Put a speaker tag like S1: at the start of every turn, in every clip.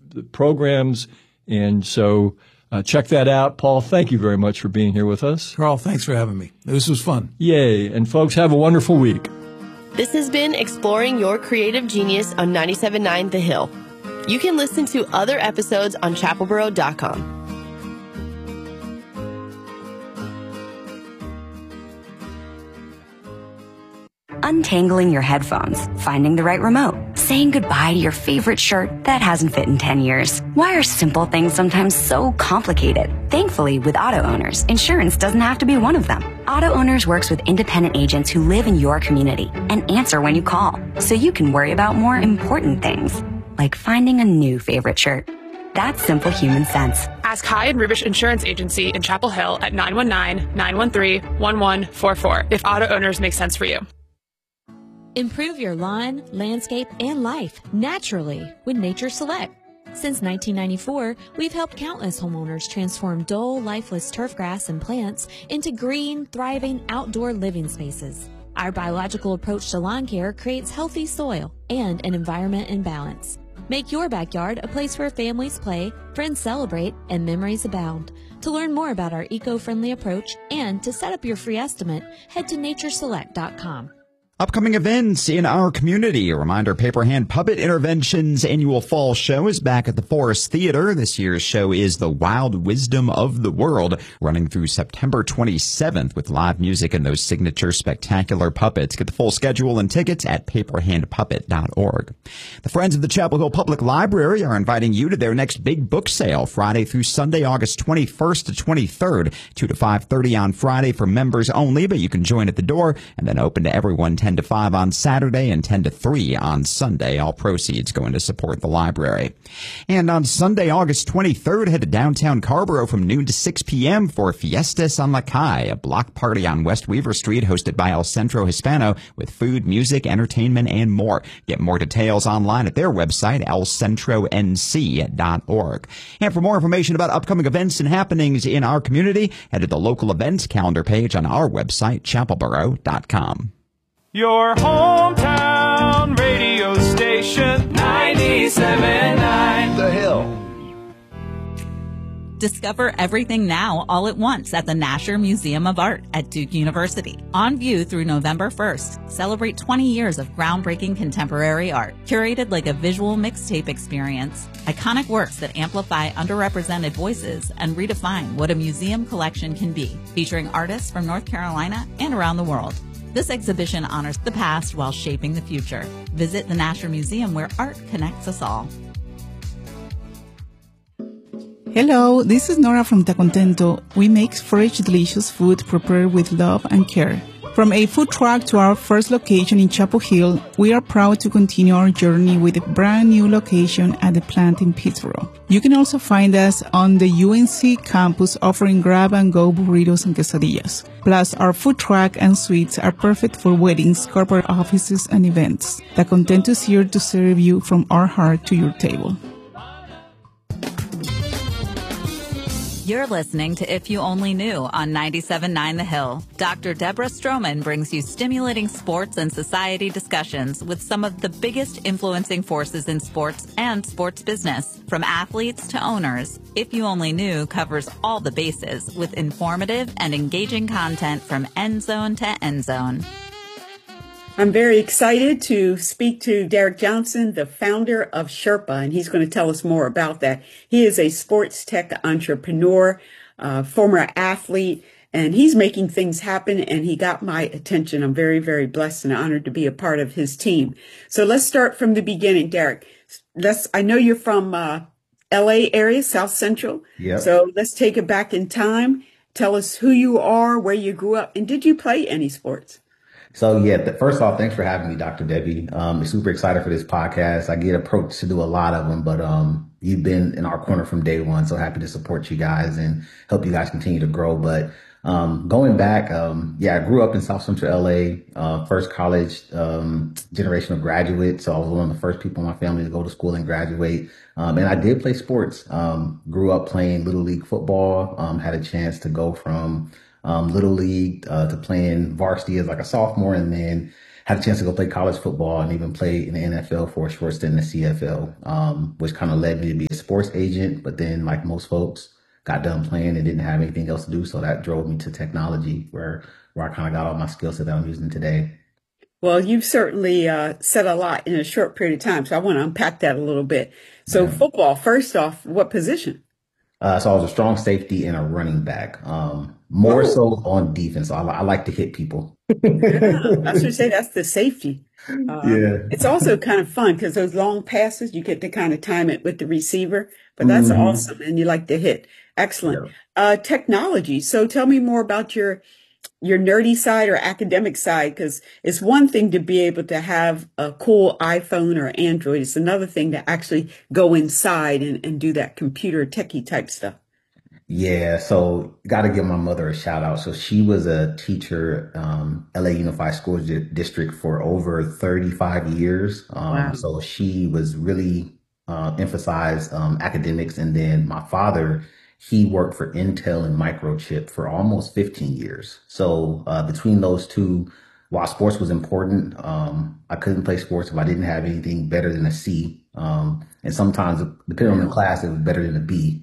S1: the programs. And so check that out. Paul, thank you very much for being here with us.
S2: Carl, thanks for having me. This was fun.
S1: Yay. And folks, have a wonderful week.
S3: This has been Exploring Your Creative Genius on 97.9 The Hill. You can listen to other episodes on chapelboro.com.
S4: Untangling your headphones, finding the right remote, saying goodbye to your favorite shirt that hasn't fit in 10 years. Why are simple things sometimes so complicated? Thankfully, with auto owners, insurance doesn't have to be one of them. Auto Owners works with independent agents who live in your community and answer when you call, so you can worry about more important things, like finding a new favorite shirt. That's simple human sense.
S5: Ask High and Rubish Insurance Agency in Chapel Hill at 919-913-1144 if Auto Owners make sense for you.
S6: Improve your lawn, landscape, and life naturally with Nature Select. Since 1994, we've helped countless homeowners transform dull, lifeless turf grass and plants into green, thriving outdoor living spaces. Our biological approach to lawn care creates healthy soil and an environment in balance. Make your backyard a place where families play, friends celebrate, and memories abound. To learn more about our eco-friendly approach and to set up your free estimate, head to natureselect.com.
S7: Upcoming events in our community. A reminder, Paper Hand Puppet Intervention's annual fall show is back at the Forest Theater. This year's show is The Wild Wisdom of the World, running through September 27th with live music and those signature spectacular puppets. Get the full schedule and tickets at paperhandpuppet.org. The Friends of the Chapel Hill Public Library are inviting you to their next big book sale, Friday through Sunday, August 21st to 23rd, 2 to 5:30 on Friday for members only, but you can join at the door, and then open to everyone 10 to 5 on Saturday and 10 to 3 on Sunday. All proceeds going to support the library. And on Sunday, August 23rd, head to downtown Carrboro from noon to 6 p.m. for Fiesta San La Calle, a block party on West Weaver Street hosted by El Centro Hispano with food, music, entertainment, and more. Get more details online at their website, elcentronc.org. And for more information about upcoming events and happenings in our community, head to the local events calendar page on our website, chapelboro.com.
S8: Your hometown radio station, 97.9 The Hill.
S9: Discover everything now all at once at the Nasher Museum of Art at Duke University. On view through November 1st, celebrate 20 years of groundbreaking contemporary art, curated like a visual mixtape experience. Iconic works that amplify underrepresented voices and redefine what a museum collection can be, featuring artists from North Carolina and around the world. This exhibition honors the past while shaping the future. Visit the Nasher Museum, where art connects us all.
S10: Hello, this is Nora from Tacontento. We make fresh, delicious food prepared with love and care. From a food truck to our first location in Chapel Hill, we are proud to continue our journey with a brand new location at the plant in Pittsboro. You can also find us on the UNC campus offering grab-and-go burritos and quesadillas. Plus, our food truck and suites are perfect for weddings, corporate offices, and events. Tacontento is here to serve you from our heart to your table.
S9: You're listening to If You Only Knew on 97.9 The Hill. Dr. Deborah Stroman brings you stimulating sports and society discussions with some of the biggest influencing forces in sports and sports business. From athletes to owners, If You Only Knew covers all the bases with informative and engaging content from end zone to end zone.
S11: I'm very excited to speak to Derek Johnson, the founder of Sherpa, and he's going to tell us more about that. He is a sports tech entrepreneur, former athlete, and he's making things happen, and he got my attention. I'm very, very blessed and honored to be a part of his team. So let's start from the beginning, Derek. I know you're from LA area, South Central.
S12: Yep.
S11: So let's take it back in time. Tell us who you are, where you grew up, and did you play any sports?
S12: So, first off, thanks for having me, Dr. Debbie. I'm super excited for this podcast. I get approached to do a lot of them, but you've been in our corner from day one. So happy to support you guys and help you guys continue to grow. But going back, I grew up in South Central LA, first college generational graduate. So I was one of the first people in my family to go to school and graduate. And I did play sports, grew up playing Little League football, had a chance to go from Little League to playing varsity as like a sophomore, and then had a chance to go play college football and even play in the NFL for a short stint in the CFL, which kind of led me to be a sports agent. But then, like most folks, got done playing and didn't have anything else to do. So that drove me to technology, where I kind of got all my skill set that I'm using today.
S11: Well, you've certainly said a lot in a short period of time. So I want to unpack that a little bit. So football, first off, what position?
S12: So I was a strong safety and a running back, more so on defense. So I like to hit people.
S11: I should say that's the safety. It's also kind of fun because those long passes, you get to kind of time it with the receiver, but that's awesome. And you like to hit. Excellent. Technology. So tell me more about your nerdy side or academic side, because it's one thing to be able to have a cool iPhone or Android. It's another thing to actually go inside and do that computer techie type stuff.
S12: Yeah, so got to give my mother a shout out. So she was a teacher, LA Unified School District for over 35 years.
S11: Wow.
S12: So she was really emphasized academics. And then my father, he worked for Intel and Microchip for almost 15 years. So between those two, while sports was important, I couldn't play sports if I didn't have anything better than a C. And sometimes, depending on the class, it was better than a B.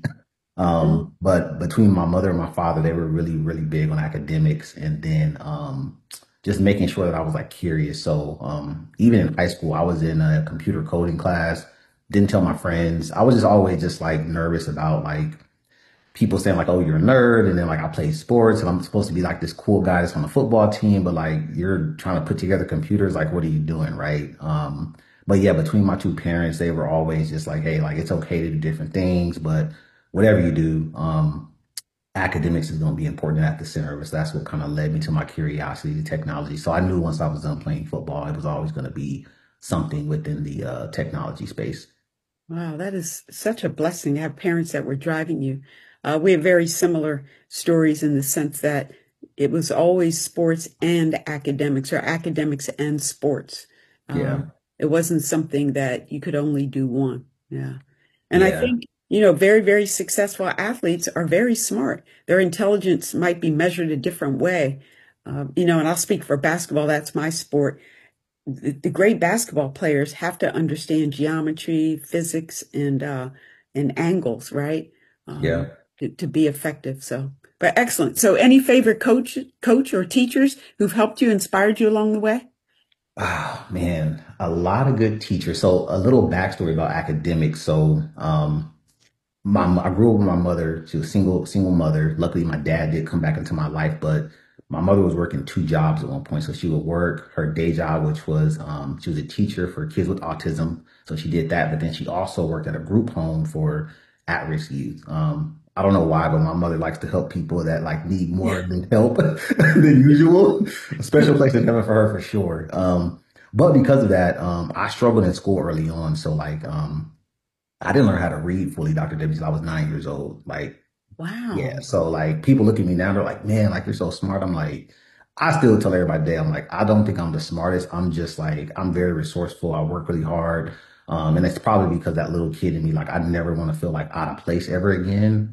S12: But between my mother and my father, they were really, really big on academics, and then just making sure that I was like curious. So even in high school, I was in a computer coding class, didn't tell my friends. I was just always just like nervous about like people saying like, oh, you're a nerd. And then like I play sports and I'm supposed to be like this cool guy that's on the football team, but like you're trying to put together computers. Like, what are you doing? Right. But yeah, between my two parents, they were always just like, hey, like it's okay to do different things, but whatever you do, academics is going to be important at the center of it. So that's what kind of led me to my curiosity to technology. So I knew once I was done playing football, it was always going to be something within the technology space.
S11: Wow, that is such a blessing to have parents that were driving you. We have very similar stories in the sense that it was always sports and academics, or academics and sports. It wasn't something that you could only do one. Yeah. And I think, very, very successful athletes are very smart. Their intelligence might be measured a different way. And I'll speak for basketball. That's my sport. The great basketball players have to understand geometry, physics, and angles, right? To be effective. So, but excellent. So any favorite coach or teachers who've helped you, inspired you along the way?
S12: Oh, man, a lot of good teachers. So a little backstory about academics. So, I grew up with my mother. She was single mother. Luckily, my dad did come back into my life, but my mother was working two jobs at one point. So she would work her day job, which was, she was a teacher for kids with autism. So she did that, but then she also worked at a group home for at-risk youth. I don't know why, but my mother likes to help people that like need more than help than usual. A special place in heaven for her for sure. But because of that, I struggled in school early on. So like, I didn't learn how to read fully, Dr. Debbie, until I was 9 years old. Like,
S11: wow.
S12: Yeah. So like people look at me now, they're like, man, like you're so smart. I'm like, I still tell everybody today, I'm like, I don't think I'm the smartest. I'm just like, I'm very resourceful. I work really hard. And it's probably because that little kid in me, like I never want to feel like out of place ever again.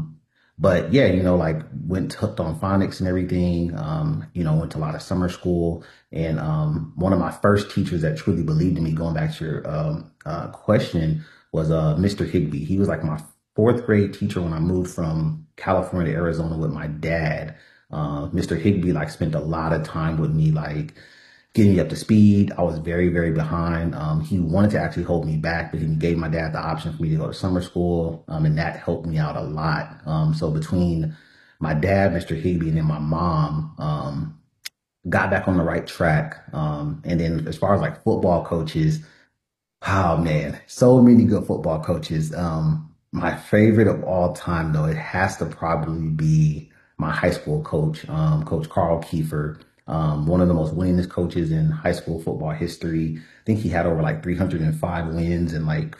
S12: But yeah, like went hooked on phonics and everything, went to a lot of summer school. And one of my first teachers that truly believed in me, going back to your question, was Mr. Higby. He was like my fourth grade teacher when I moved from California to Arizona with my dad. Mr. Higby like spent a lot of time with me, like getting me up to speed. I was very, very behind. He wanted to actually hold me back, but he gave my dad the option for me to go to summer school. And that helped me out a lot. So between my dad, Mr. Higby, and then my mom, got back on the right track. And then as far as like football coaches, oh man, so many good football coaches. My favorite of all time, though, it has to probably be my high school coach, Coach Carl Kiefer. One of the most winningest coaches in high school football history. I think he had over like 305 wins and like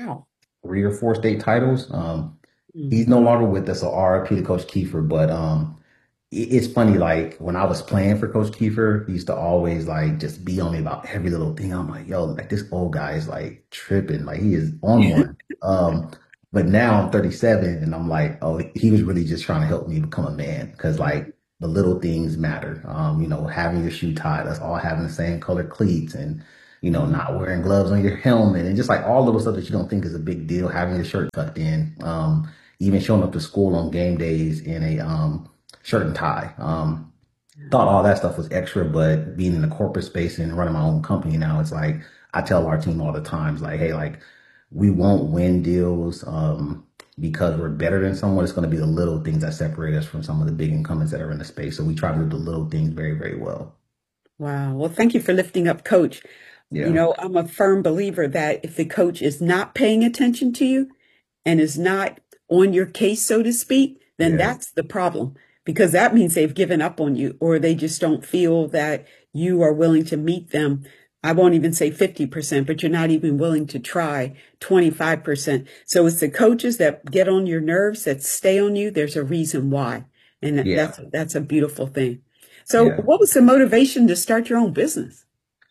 S12: 3 or 4 state titles. He's no longer with us, so RIP to Coach Kiefer. But it's funny, like when I was playing for Coach Kiefer, he used to always like just be on me about every little thing. I'm like, yo, like this old guy is like tripping, like he is on one. But now I'm 37 and I'm like, oh, he was really just trying to help me become a man. Cause like the little things matter. Having your shoe tied, us all having the same color cleats, and not wearing gloves on your helmet, and just like all little stuff that you don't think is a big deal, having your shirt tucked in, even showing up to school on game days in a shirt and tie. Thought all that stuff was extra, but being in the corporate space and running my own company now, it's like I tell our team all the time, it's like, hey, like we won't win deals because we're better than someone. It's going to be the little things that separate us from some of the big incumbents that are in the space. So we try to do the little things very, very well.
S11: Wow. Well, thank you for lifting up Coach. Yeah. I'm a firm believer that if the coach is not paying attention to you and is not on your case, so to speak, then that's the problem, because that means they've given up on you, or they just don't feel that you are willing to meet them. I won't even say 50%, but you're not even willing to try 25%. So it's the coaches that get on your nerves, that stay on you. There's a reason why. And that's a beautiful thing. So what was the motivation to start your own business?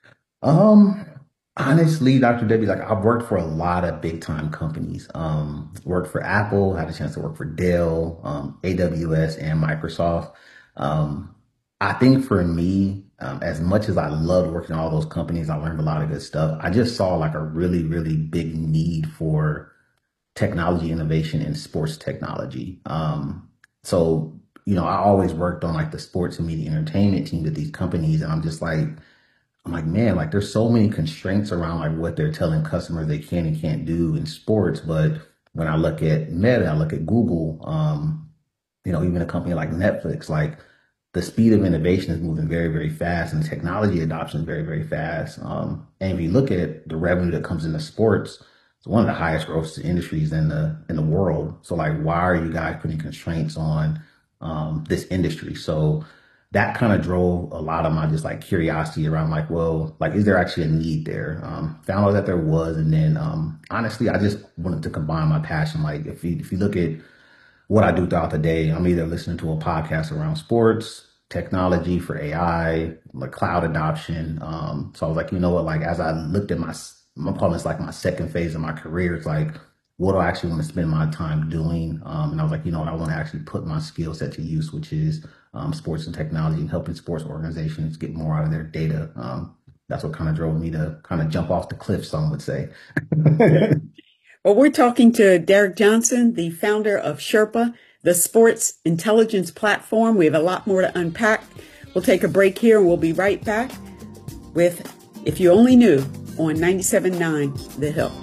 S12: Honestly, Dr. Debbie, like I've worked for a lot of big time companies. Worked for Apple, had a chance to work for Dell, AWS, and Microsoft. I think for me, as much as I loved working in all those companies, I learned a lot of good stuff. I just saw like a really, really big need for technology innovation in sports technology. So, I always worked on like the sports and media entertainment team at these companies. And I'm like, man, like there's so many constraints around like what they're telling customers they can and can't do in sports. But when I look at Meta, I look at Google, even a company like Netflix, like the speed of innovation is moving very, very fast, and technology adoption is very, very fast. And if you look at the revenue that comes into sports, it's one of the highest growth industries in the world. So like, why are you guys putting constraints on this industry? So that kind of drove a lot of my just like curiosity around like, well, like, is there actually a need there? Found out that there was. And then honestly, I just wanted to combine my passion. Like if you look at what I do throughout the day, I'm either listening to a podcast around sports, technology for AI, like cloud adoption. So I was like, you know what, like as I looked at I'm calling this like my second phase of my career, it's like, what do I actually want to spend my time doing? And I was like, I want to actually put my skill set to use, which is sports and technology, and helping sports organizations get more out of their data. That's what kind of drove me to kind of jump off the cliff, some would say.
S11: Well, we're talking to Derek Johnson, the founder of Sherpa, the sports intelligence platform. We have a lot more to unpack. We'll take a break here and we'll be right back with If You Only Knew on 97.9 The Hill.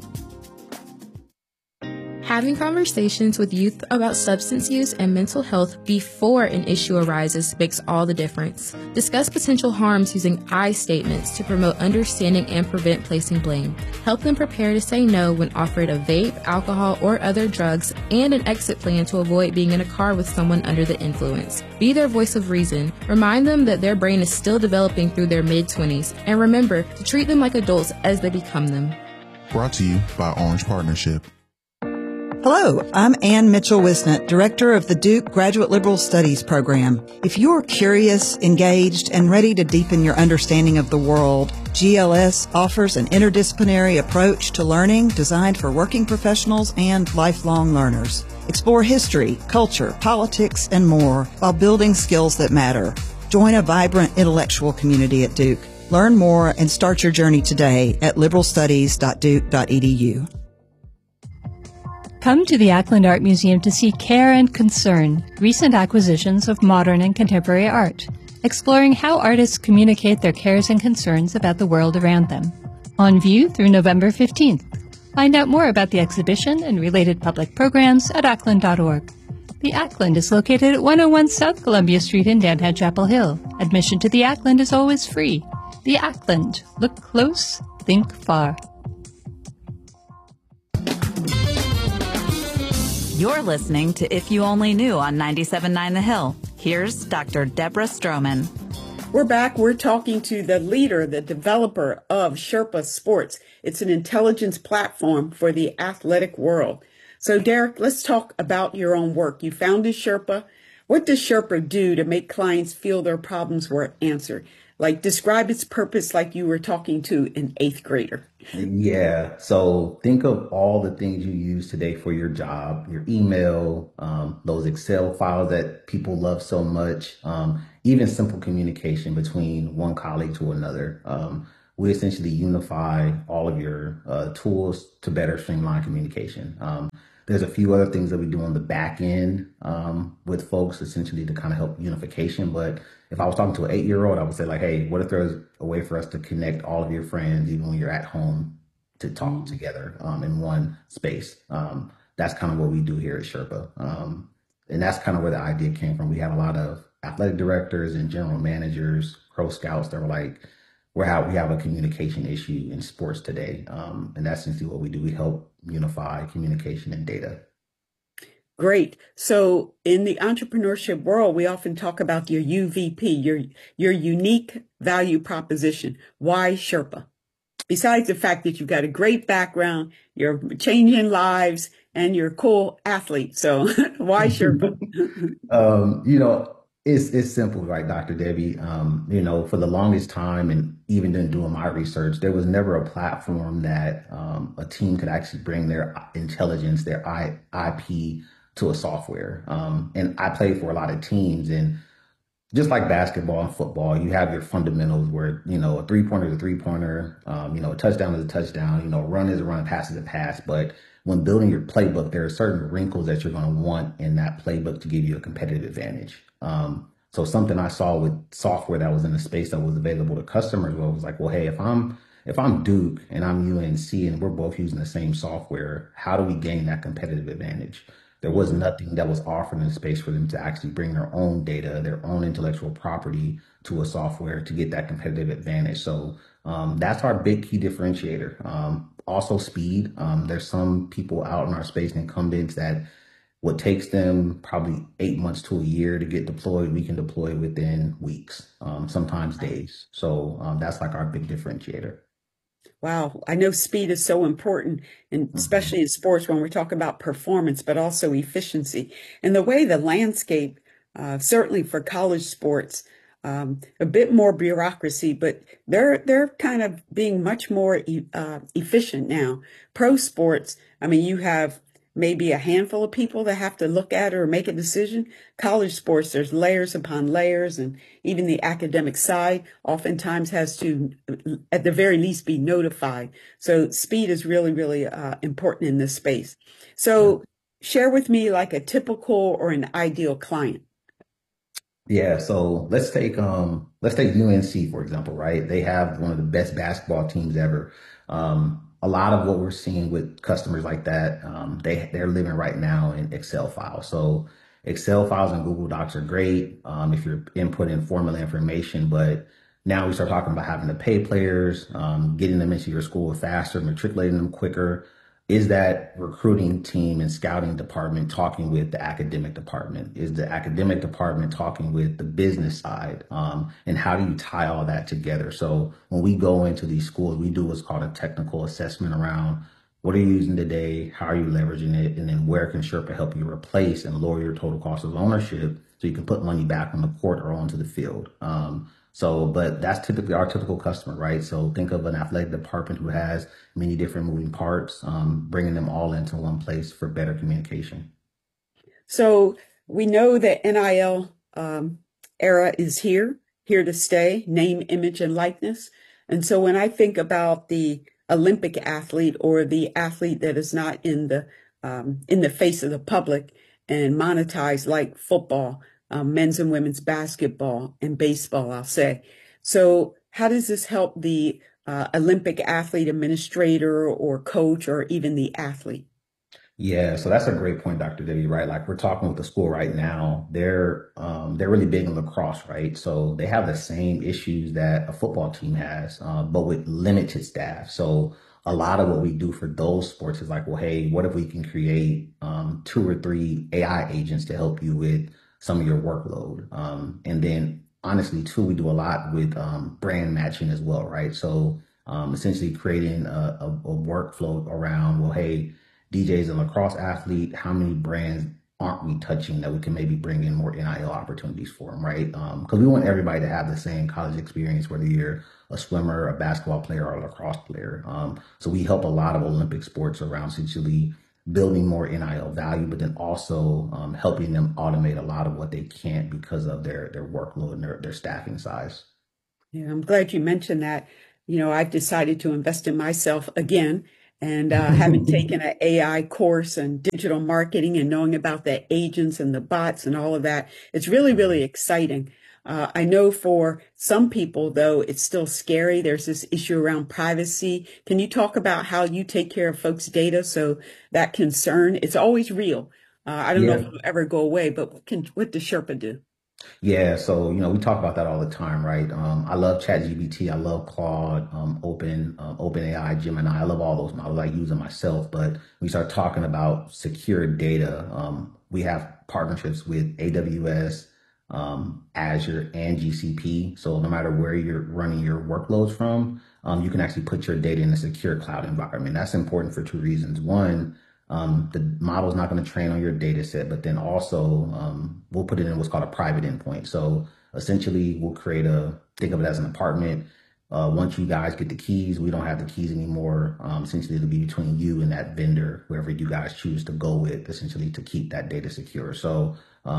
S13: Having conversations with youth about substance use and mental health before an issue arises makes all the difference. Discuss potential harms using I statements to promote understanding and prevent placing blame. Help them prepare to say no when offered a vape, alcohol, or other drugs, and an exit plan to avoid being in a car with someone under the influence. Be their voice of reason. Remind them that their brain is still developing through their mid-20s, and remember to treat them like adults as they become them.
S14: Brought to you by Orange Partnership.
S15: Hello, I'm Ann Mitchell-Wisnett, Director of the Duke Graduate Liberal Studies Program. If you're curious, engaged, and ready to deepen your understanding of the world, GLS offers an interdisciplinary approach to learning designed for working professionals and lifelong learners. Explore history, culture, politics, and more while building skills that matter. Join a vibrant intellectual community at Duke. Learn more and start your journey today at liberalstudies.duke.edu.
S16: Come to the Ackland Art Museum to see Care and Concern, recent acquisitions of modern and contemporary art, exploring how artists communicate their cares and concerns about the world around them. On view through November 15th. Find out more about the exhibition and related public programs at ackland.org. The Ackland is located at 101 South Columbia Street in downtown Chapel Hill. Admission to the Ackland is always free. The Ackland. Look close, think far.
S9: You're listening to If You Only Knew on 97.9 The Hill. Here's Dr. Deborah Stroman.
S11: We're back. We're talking to the leader, the developer of Sherpa Sports. It's an intelligence platform for the athletic world. So, Derek, let's talk about your own work. You founded Sherpa. What does Sherpa do to make clients feel their problems were answered? Like describe its purpose like you were talking to an 8th grader.
S12: Yeah. So think of all the things you use today for your job, your email, those Excel files that people love so much, even simple communication between one colleague to another. We essentially unify all of your tools to better streamline communication. There's a few other things that we do on the back end with folks, essentially to kind of help unification. But if I was talking to an 8-year-old, I would say like, hey, what if there's a way for us to connect all of your friends, even when you're at home, to talk together in one space? That's kind of what we do here at Sherpa. And that's kind of where the idea came from. We have a lot of athletic directors and general managers, pro scouts that were like, we have a communication issue in sports today. And that's essentially what we do. We help unify communication and data.
S11: Great. So in the entrepreneurship world, we often talk about your UVP, your unique value proposition. Why Sherpa? Besides the fact that you've got a great background, you're changing lives, and you're a cool athlete. So why Sherpa?
S12: It's simple, right, Dr. Debbie? For the longest time, and even in doing my research, there was never a platform that a team could actually bring their intelligence, their IP to a software. And I played for a lot of teams, and just like basketball and football, you have your fundamentals where, a three-pointer is a three-pointer, a touchdown is a touchdown, a run is a run, a pass is a pass. But when building your playbook, there are certain wrinkles that you're going to want in that playbook to give you a competitive advantage. So something I saw with software that was in the space that was available to customers was like, well, hey, if I'm Duke and I'm UNC and we're both using the same software, how do we gain that competitive advantage? There was nothing that was offered in the space for them to actually bring their own data, their own intellectual property to a software to get that competitive advantage. So that's our big key differentiator. Also speed. There's some people out in our space, incumbents, that what takes them probably 8 months to a year to get deployed, we can deploy within weeks, sometimes days. So that's like our big differentiator.
S11: Wow. I know speed is so important, and especially in sports when we're talking about performance, but also efficiency. And the way the landscape, certainly for college sports, a bit more bureaucracy, but they're kind of being much more efficient now. Pro sports, you have maybe a handful of people that have to look at it or make a decision. College sports, there's layers upon layers, and even the academic side oftentimes has to, at the very least, be notified. So speed is really, really important in this space. So share with me like a typical or an ideal client.
S12: Yeah, so let's take UNC, for example, right? They have one of the best basketball teams ever. A lot of what we're seeing with customers like that, they're living right now in Excel files. So Excel files and Google Docs are great if you're inputting formula information, but now we start talking about having to pay players, getting them into your school faster, matriculating them quicker. Is that recruiting team and scouting department talking with the academic department? Is the academic department talking with the business side? And how do you tie all that together? So when we go into these schools, we do what's called a technical assessment around what are you using today? How are you leveraging it? And then where can Sherpa help you replace and lower your total cost of ownership so you can put money back on the court or onto the field? But that's typically our typical customer, right? So think of an athletic department who has many different moving parts, bringing them all into one place for better communication.
S11: So we know that NIL era is here to stay, name, image, and likeness. And so when I think about the Olympic athlete or the athlete that is not in the face of the public and monetized like football, men's and women's basketball and baseball, I'll say. So how does this help the Olympic athlete administrator or coach or even the athlete?
S12: Yeah, so that's a great point, Dr. Debbie, right? Like we're talking with the school right now, they're really big in lacrosse, right? So they have the same issues that a football team has, but with limited staff. So a lot of what we do for those sports is like, well, hey, what if we can create 2 or 3 AI agents to help you with some of your workload. And then honestly, too, we do a lot with brand matching as well, right? So essentially creating a workflow around, well, hey, DJ's a lacrosse athlete. How many brands aren't we touching that we can maybe bring in more NIL opportunities for them, right? Because we want everybody to have the same college experience, whether you're a swimmer, a basketball player, or a lacrosse player. So we help a lot of Olympic sports around essentially building more NIL value, but then also helping them automate a lot of what they can't because of their workload and their staffing size.
S11: Yeah, I'm glad you mentioned that. You know, I've decided to invest in myself again. And having taken an AI course and digital marketing and knowing about the agents and the bots and all of that, it's really, really exciting. I know for some people, though, it's still scary. There's this issue around privacy. Can you talk about how you take care of folks' data? So that concern, it's always real. I don't know if it'll ever go away, but what does Sherpa do?
S12: Yeah, so we talk about that all the time, right? I love ChatGPT, I love Claude, OpenAI, Gemini. I love all those models. I use them myself. But we start talking about secure data. We have partnerships with AWS, Azure, and GCP. So no matter where you're running your workloads from, you can actually put your data in a secure cloud environment. That's important for two reasons. One, the model's not going to train on your data set, but then also we'll put it in what's called a private endpoint. So essentially we'll think of it as an apartment. Once you guys get the keys, we don't have the keys anymore. Essentially it'll be between you and that vendor, whoever you guys choose to go with, essentially to keep that data secure. So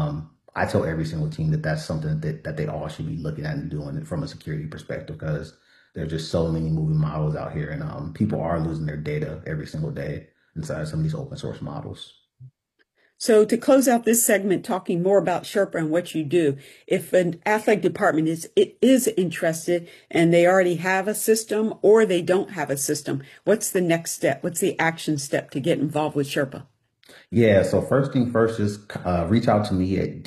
S12: I tell every single team that that's something that they all should be looking at and doing it from a security perspective, because there's just so many moving models out here, and people are losing their data every single day inside some of these open source models.
S11: So to close out this segment, talking more about Sherpa and what you do, if an athletic department is interested and they already have a system or they don't have a system, what's the next step? What's the action step to get involved with Sherpa?
S12: Yeah, so first thing first is reach out to me at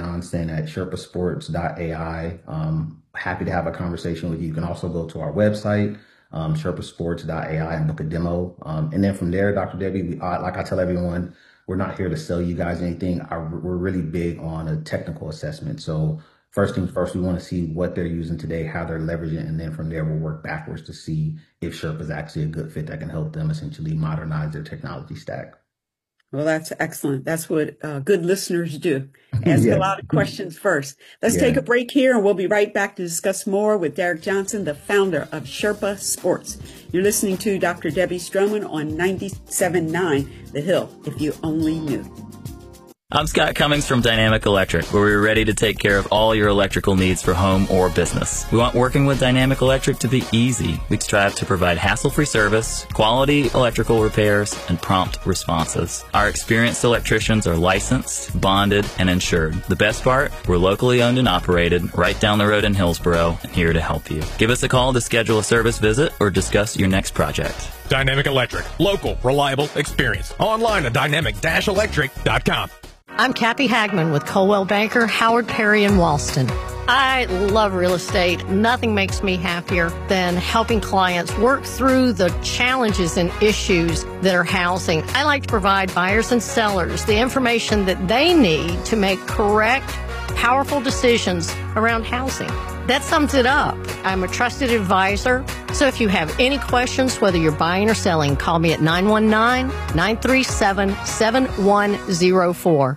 S12: djjohnson@sherpasports.ai. Happy to have a conversation with you. You can also go to our website, sherpasports.ai, and book a demo. And then from there, Dr. Debbie, like I tell everyone, we're not here to sell you guys anything. We're really big on a technical assessment. So first things first, we want to see what they're using today, how they're leveraging it, and then from there, we'll work backwards to see if Sherpa is actually a good fit that can help them essentially modernize their technology stack.
S11: Well, that's excellent. That's what good listeners do. Ask a lot of questions first. Let's take a break here, and we'll be right back to discuss more with Derek Johnson, the founder of Sherpa Sports. You're listening to Dr. Debbie Stroman on 97.9 The Hill, if you only knew.
S17: I'm Scott Cummings from Dynamic Electric, where we're ready to take care of all your electrical needs for home or business. We want working with Dynamic Electric to be easy. We strive to provide hassle-free service, quality electrical repairs, and prompt responses. Our experienced electricians are licensed, bonded, and insured. The best part, we're locally owned and operated, right down the road in Hillsboro, and here to help you. Give us a call to schedule a service visit or discuss your next project.
S18: Dynamic Electric. Local, reliable, experience. Online at dynamic-electric.com.
S19: I'm Kathy Hagman with Coldwell Banker, Howard Perry in Walston. I love real estate. Nothing makes me happier than helping clients work through the challenges and issues that are housing. I like to provide buyers and sellers the information that they need to make correct, powerful decisions around housing. That sums it up. I'm a trusted advisor. So if you have any questions, whether you're buying or selling, call me at 919-937-7104.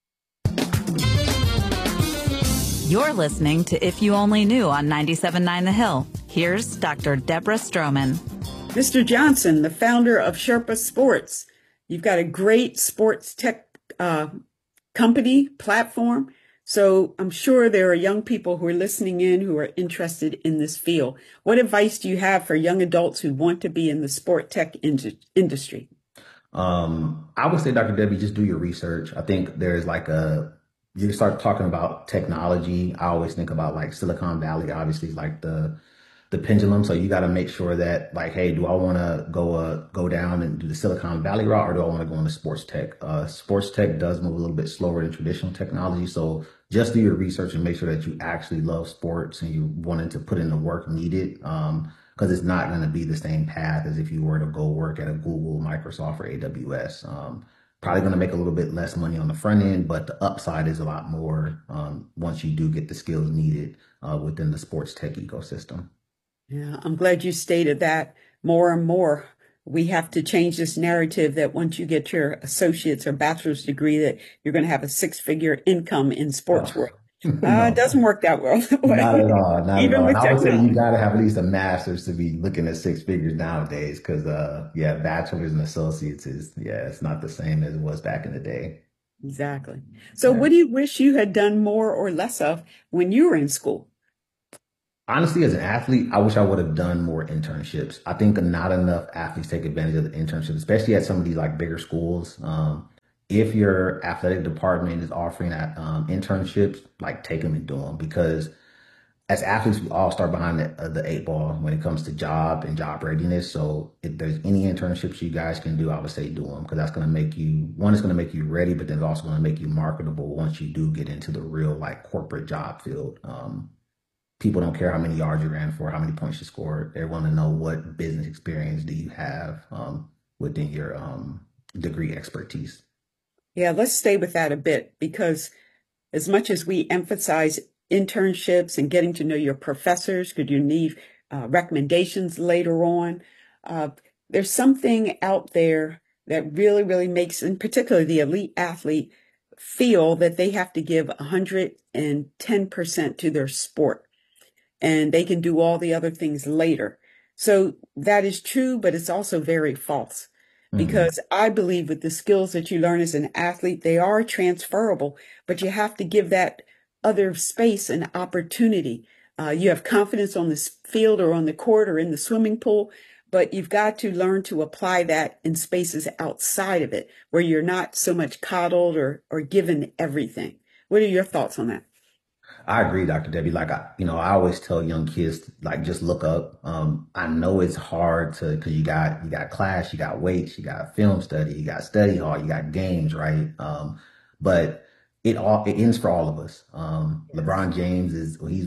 S9: You're listening to If You Only Knew on 97.9 The Hill. Here's Dr. Deborah Stroman.
S11: Mr. Johnson, the founder of Sherpa Sports. You've got a great sports tech company, platform. So I'm sure there are young people who are listening in who are interested in this field. What advice do you have for young adults who want to be in the sport tech industry?
S12: I would say, Dr. Debbie, just do your research. I think there's you start talking about technology. I always think about like Silicon Valley, obviously, is like the pendulum. So you got to make sure that hey, do I want to go down and do the Silicon Valley route, or do I want to go into sports tech? Sports tech does move a little bit slower than traditional technology. So just do your research and make sure that you actually love sports and you wanted to put in the work needed. Because it's not going to be the same path as if you were to go work at a Google, Microsoft, or AWS. Probably going to make a little bit less money on the front end, but the upside is a lot more once you do get the skills needed within the sports tech ecosystem.
S11: Yeah, I'm glad you stated that more and more. we have to change this narrative that once you get your associate's or bachelor's degree that you're going to have a six-figure income in sports world. No. It doesn't work that well.
S12: Not at all. Not
S11: Even
S12: at all.
S11: with
S12: I would say you got to have at least a master's to be looking at six figures nowadays because, bachelor's and associates it's not the same as it was back in the day.
S11: Exactly. So what do you wish you had done more or less of when you were in school?
S12: Honestly, as an athlete, I wish I would have done more internships. I think not enough athletes take advantage of the internships, especially at some of these like bigger schools. If your athletic department is offering internships, like take them and do them, because as athletes, we all start behind the eight ball when it comes to job and job readiness. So if there's any internships you guys can do, I would say do them, because that's going to make you, one, it's going to make you ready, but then it's also going to make you marketable once you do get into the real like corporate job field. People don't care how many yards you ran for, how many points you scored. They want to know what business experience do you have within your degree expertise.
S11: Yeah, let's stay with that a bit, because as much as we emphasize internships and getting to know your professors, could you need recommendations later on? There's something out there that really, really makes, in particular, the elite athlete feel that they have to give 110% to their sport, and they can do all the other things later. So that is true, but it's also very false. Because I believe with the skills that you learn as an athlete, they are transferable, but you have to give that other space an opportunity. You have confidence on this field or on the court or in the swimming pool, but you've got to learn to apply that in spaces outside of it where you're not so much coddled or given everything. What are your thoughts on that?
S12: I agree, Dr. Debbie. Like, I always tell young kids, like, just look up. I know it's hard because you got class, you got weights, you got film study, you got study hall, you got games, right? But it ends for all of us. LeBron James he's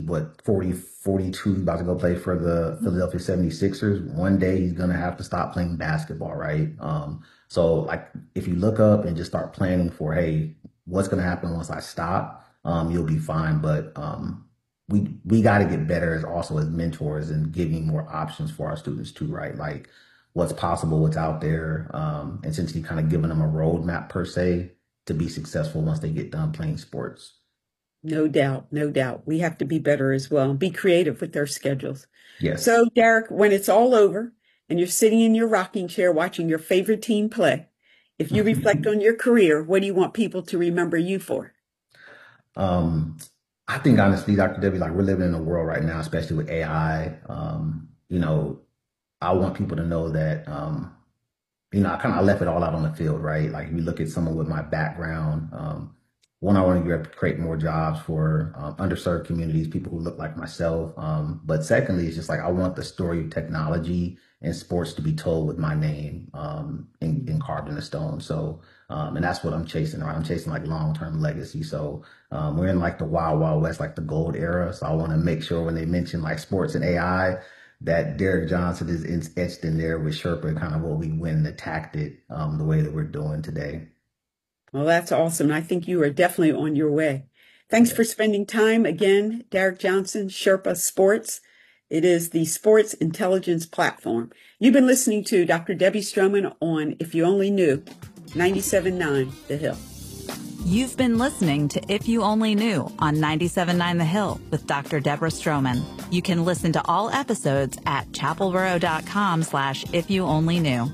S12: 42, about to go play for the Philadelphia 76ers. One day he's going to have to stop playing basketball, right? So like, if you look up and just start planning for, hey, what's going to happen once I stop? You'll be fine. But we got to get better as mentors and giving more options for our students too, right? Like what's possible, what's out there, and essentially kind of giving them a roadmap per se to be successful once they get done playing sports.
S11: No doubt, no doubt. We have to be better as well and be creative with their schedules.
S12: Yes.
S11: So Derek, when it's all over and you're sitting in your rocking chair watching your favorite team play, if you reflect on your career, what do you want people to remember you for?
S12: I think honestly, Dr. Debbie, like we're living in a world right now, especially with AI. I want people to know that, I left it all out on the field, right? Like if you look at someone with my background, one, I want to create more jobs for underserved communities, people who look like myself. But secondly, it's just like I want the story of technology and sports to be told with my name and carved in the stone. So, and that's what I'm chasing around. I'm chasing like long-term legacy. So we're in like the wild, wild west, like the gold era. So I want to make sure when they mention like sports and AI, that Derek Johnson is etched in there with Sherpa and kind of what we went and attacked it the way that we're doing today.
S11: Well, that's awesome. I think you are definitely on your way. Thanks for spending time again, Derek Johnson, Sherpa Sports. It is the sports intelligence platform. You've been listening to Dr. Debbie Stroman on If You Only Knew, 97.9 The Hill.
S9: You've been listening to If You Only Knew on 97.9 The Hill with Dr. Deborah Stroman. You can listen to all episodes at chapelboro.com/ifyouonlyknew.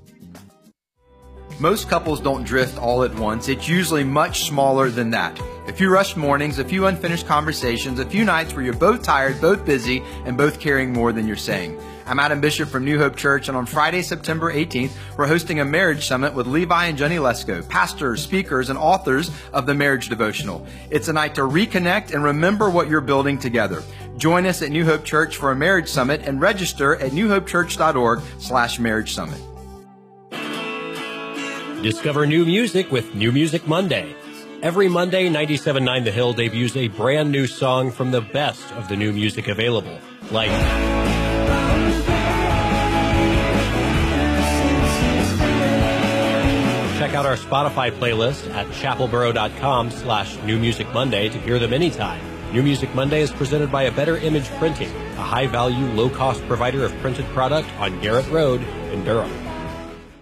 S20: Most couples don't drift all at once. It's usually much smaller than that. A few rushed mornings, a few unfinished conversations, a few nights where you're both tired, both busy, and both carrying more than you're saying. I'm Adam Bishop from New Hope Church, and on Friday, September 18th, we're hosting a marriage summit with Levi and Jenny Lesko, pastors, speakers, and authors of the Marriage Devotional. It's a night to reconnect and remember what you're building together. Join us at New Hope Church for a marriage summit and register at newhopechurch.org/marriage summit.
S21: Discover new music with New Music Monday. Every Monday, 97.9 The Hill debuts a brand new song from the best of the new music available, like check out our Spotify playlist at chapelboro.com/New Music Monday to hear them anytime. New Music Monday is presented by A Better Image Printing, a high-value, low-cost provider of printed product on Garrett Road in Durham.